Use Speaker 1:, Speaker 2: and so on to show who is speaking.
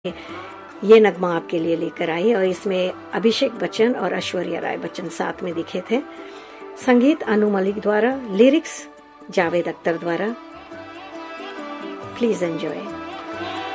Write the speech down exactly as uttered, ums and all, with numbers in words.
Speaker 1: ये नगमा आपके लिए लेकर आई और इसमें अभिषेक बच्चन और ऐश्वर्या राय बच्चन साथ में दिखे थे। संगीत अनु मलिक द्वारा, लिरिक्स जावेद अख्तर द्वारा। Please enjoy.